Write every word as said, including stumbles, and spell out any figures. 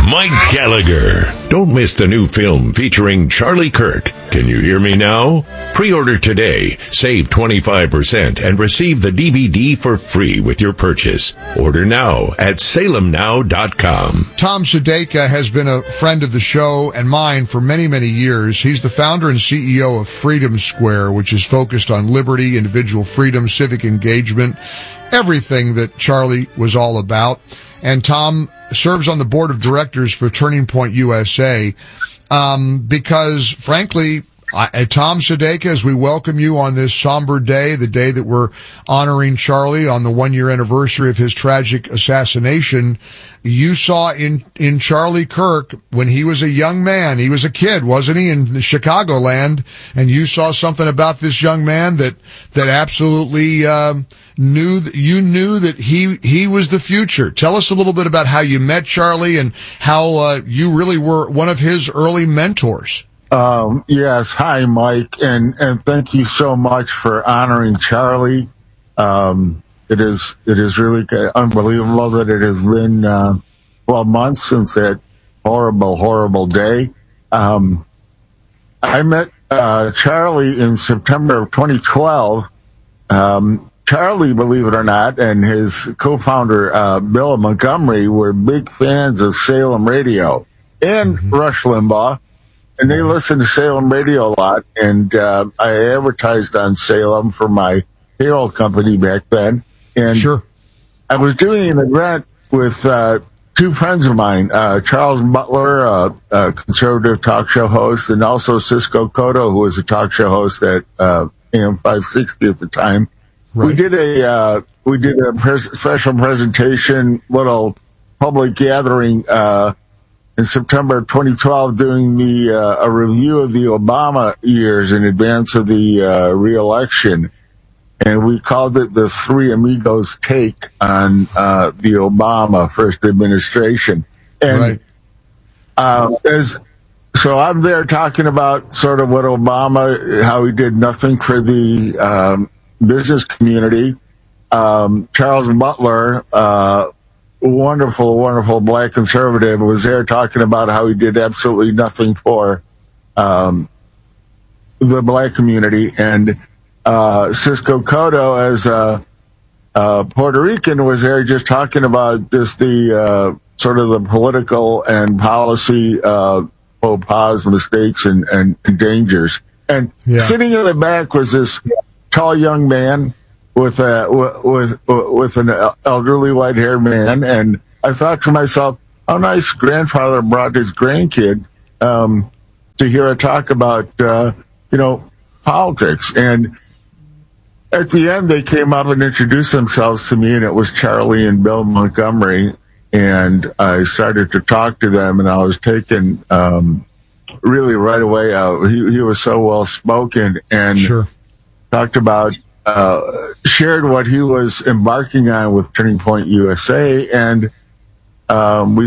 Mike Gallagher. Don't miss the new film featuring Charlie Kirk. Can you hear me now? Pre-order today, save twenty-five percent, and receive the D V D for free with your purchase. Order now at salem now dot com. Tom Sedeka has been a friend of the show and mine for many, many years. He's the founder and C E O of Freedom Square, which is focused on liberty, individual freedom, civic engagement, everything that Charlie was all about. And Tom serves on the board of directors for Turning Point U S A, um, because, frankly, I, Tom Sedeka, as we welcome you on this somber day, the day that we're honoring Charlie on the one-year anniversary of his tragic assassination, you saw in, in Charlie Kirk, when he was a young man, he was a kid, wasn't he, in the Chicagoland, and you saw something about this young man that, that absolutely, um, knew that you knew that he, he was the future. Tell us a little bit about how you met Charlie and how, uh, you really were one of his early mentors. Um, yes. Hi, Mike. And, and thank you so much for honoring Charlie. Um, it is, it is really unbelievable that it has been, uh, twelve months since that horrible, horrible day. Um, I met, uh, Charlie in September of twenty twelve. Um, Charlie, believe it or not, and his co-founder, uh, Bill Montgomery were big fans of Salem Radio and mm-hmm. Rush Limbaugh. And they listened to Salem Radio a lot, and uh, I advertised on Salem for my payroll company back then. And sure. I was doing an event with uh, two friends of mine, uh, Charles Butler, uh, a conservative talk show host, and also Cisco Cotto, who was a talk show host at uh, A M five sixty at the time. Right. We did a uh, we did a pres- special presentation, little public gathering. Uh, In September of twenty twelve, doing the uh, a review of the Obama years in advance of the uh, re-election, and we called it the Three Amigos Take on uh, the Obama first administration. And right. uh, as so, I'm there talking about sort of what Obama, how he did nothing for the um, business community. Um, Charles Butler. Uh, wonderful, wonderful black conservative was there talking about how he did absolutely nothing for um, the black community. And uh, Cisco Cotto, as a, a Puerto Rican, was there just talking about just the uh, sort of the political and policy uh, faux pas, mistakes, and, and, and dangers. And yeah. Sitting in the back was this tall young man with a with with an elderly white-haired man, and I thought to myself, how nice grandfather brought his grandkid um, to hear a talk about uh, you know politics. And at the end, they came up and introduced themselves to me, and it was Charlie and Bill Montgomery. And I started to talk to them, and I was taken um, really right away. Uh, he he was so well spoken, and sure. talked about. Uh, shared what he was embarking on with Turning Point U S A, and um, we